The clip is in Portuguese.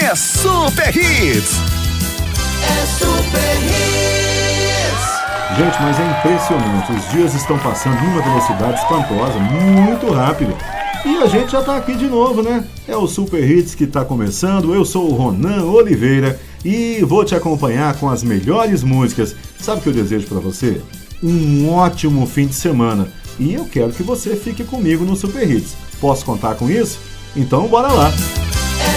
é Super Hits. É Super Hits. Gente, mas é impressionante. Os dias estão passando numa velocidade espantosa, muito rápido. E a gente já tá aqui de novo, né? É o Super Hits que tá começando. Eu sou o Ronan Oliveira e vou te acompanhar com as melhores músicas. Sabe o que eu desejo pra você? Um ótimo fim de semana. E eu quero que você fique comigo no Super Hits. Posso contar com isso? Então bora lá!